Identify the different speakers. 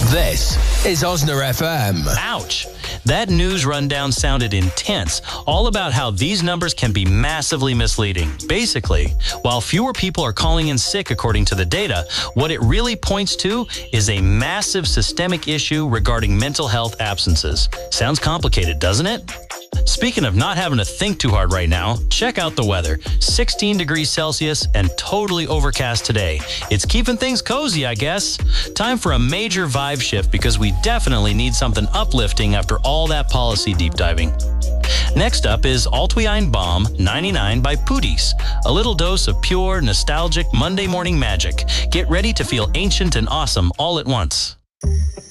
Speaker 1: This is Osner FM.
Speaker 2: Ouch. That news rundown sounded intense, all about how these numbers can be massively misleading. Basically, while fewer people are calling in sick according to the data, what it really points to is a massive systemic issue regarding mental health absences. Sounds complicated, doesn't it? Speaking of not having to think too hard right now, check out the weather. 16 degrees Celsius and totally overcast today. It's keeping things cozy, I guess. Time for a major vibe shift because we definitely need something uplifting after all that policy deep diving. Next up is Altwi Ein Baum 99 by Pooties. A little dose of pure, nostalgic Monday morning magic. Get ready to feel ancient and awesome all at once.